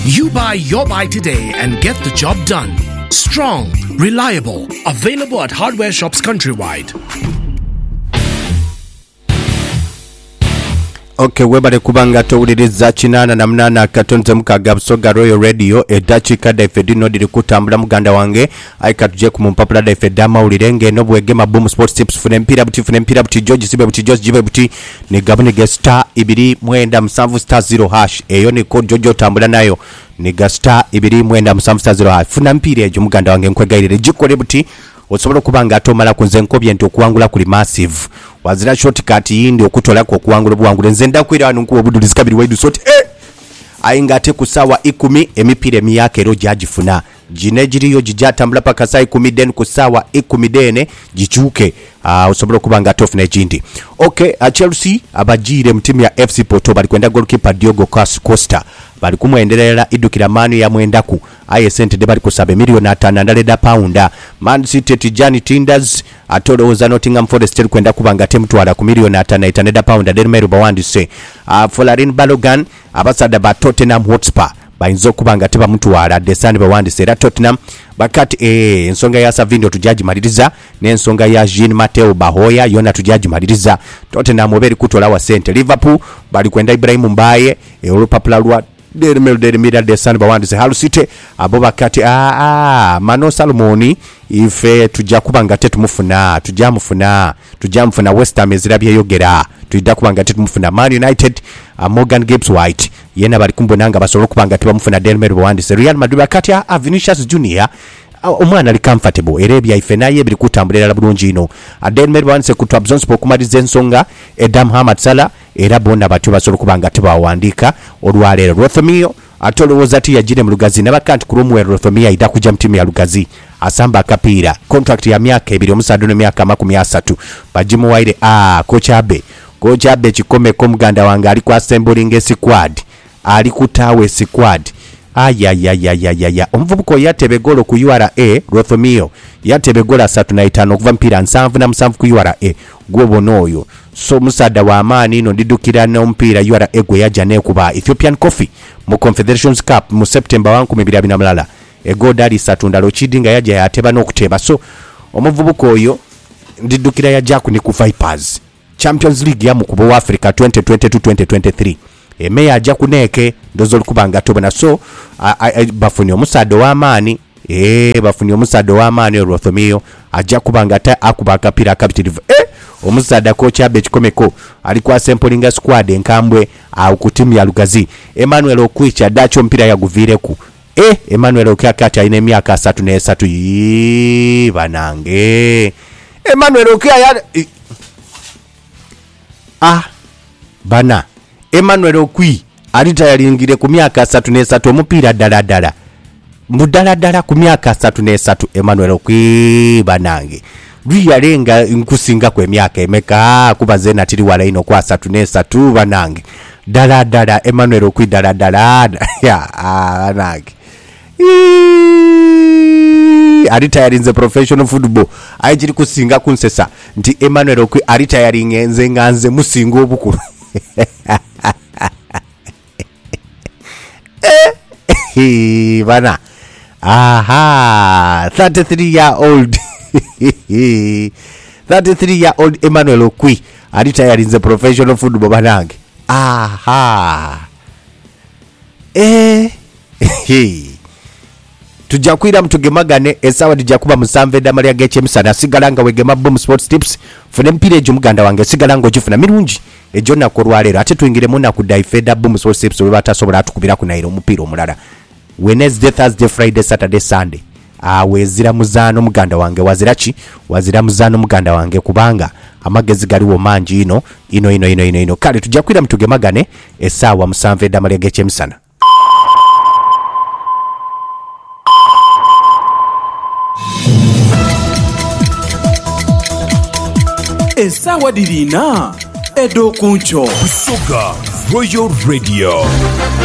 You buy your buy today and get the job done. Strong, reliable, available at hardware shops countrywide. Okay, webale kubanga towuliriza kinana na mnana katonze mukaga Busoga Royal Radio edachika daifedi no diri kutambula muganda wange aikatuje ku mpapula daifedi amawulirenge no bwegema boom sports tips fune mpira buti George sibe buti George jibe buti ni gabune star ibiri mwenda msanvu star 0 hash eyo ni code Jojo tambula nayo ni star ibiri mwenda msanvu star 0 hash funa mpira ejo muganda wange nkwegairire jikole buti osobola kubanga atomala kunze nkobye nti okuwangula kuli massive wazira shortcut yindi okutola ko okuwangula buwangula nze ndakwira wanu nkuwa budulizi kabiri waidu soti ayingate kusawa 10 emipira emiyake ero jagifuna jine jiriyo jijatambula paka saa 10 den kusawa 10 dene jichuke osobola kubanga atofuna jindi. Okay, Chelsea abajire mtimu ya FC Porto bali kwenda goalkeeper Diogo Costa bali kumwenderera idukira manu ya mwendaku aye sente de bali kusaba milioni 5 pound. Man City Tijani Tinders atoloza Nottingham Forest kwenda kubanga temtwala ku milioni 5 pound Delmero bawandise Folarin Balogun abasada ba Tottenham Hotspur bayinzo kubanga teba mutwala desani bawandise era Tottenham bakati ensonga ya Savindo tujaji maliriza n'ensonga ya Jean Mateo Bahoya yona tujaji maliriza Tottenham oberi kutola wa sente. Liverpool bali kwenda Ibrahim Mbaye olupapula lwa Dermira desani bawandise Hull City abo bakati Mano Salomoni ife tujja kubanga tetumufuna tujamufuna West Ham ezirabye yogera tuida kubanga tetumufuna Man United Morgan Gibbs White yena bali kumbonanga basobola kubanga tebamufuna Delmero bawandise Real Madrid bakati Vinicius Junior omwana ali comfortable erebya ife naye biri kutambulira bulungi ino Delmero bawandise ku Trabzonspor kumaliza ensonga Edam Hamad Salah era bonna batyo basobola kubanga tebawandika olwalero Rothmio atolowoza ati yajire mu Lugazi nabakanti Cromwell Rothmio aida kuja mtimu ya Lugazi asamba akapira contract ya myaka 2 omusado ne myaka 30 bajimu waire kocha abe chikome ko muganda wange ali ku assembling squad ali kutawe squad omuvubuko yatebe golo ku URA Rothmio yatebe gola 35 okuva mpira 7 ku URA gwobono oyo so musada wa amani ino ndidukira na mpira URA gwe yaja ne kuba Ethiopian Coffee mu Confederations Cup mu September 2023 egodali satundalo chidinga yaja yateba n'okuteba so omuvubuko oyo ndidukira yaja ku ni ku Vipers Champions League ya mukubo wa Africa 2022-2023 emeya aja kuneke ndozo kubanga tobana so bafuni omusado wa amani bafuni omusado wa amani Rothmio aja kubanga ta akuba kapira captive omusada kocha abe chikomeko alikuwa sampling squad enkambwe kutimu ya Lugazi Emmanuel Okwicha dacho mpira ya guvireku Emmanuel Okakati aine myaka 33 banange Emmanuel Okya bana Emmanuel Okwi alita yalingire ku myaka 33 omupira daladala mudaladala ku myaka 33 Emmanuel Okwi banange yalenga nkusinga kwe myaka emeka kubaze natiri wala ino kwa 33 banange daladala Emmanuel Okwi daladala banange alita yalinze professional football ayiri kusinga kunsesa nti Emmanuel Okwi alita yalingenze nganze musinga obukulu bana 33-year-old 33-year-old Emmanuel Okwi alita yalinze professional football banange tujakwira mtugemagane esawa dijakuba musamve da Maria Geche misana sigalanga wegema boom sports tips fune mpire ejo muganda wange sigalanga ojifuna mirungi ejo nakorwalero ate tuingire muna ku daifeda boom sports tips we batasobola atukubira ku nairo mupira omulala Wednesday Thursday Friday Saturday Sunday wezira muzano muganda wange wazira muzano muganda wange kubanga amagezi galiwo manji ino kale tujakwira mtugemagane esawa musamve da Maria Geche misana Esawa dirina edo kuncho Busoga Royal Radio.